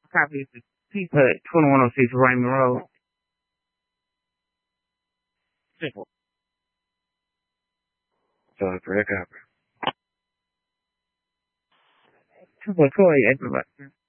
Copy of the people at 2106 Raymond Road. Simple. So, correct copy. 2.28, everybody.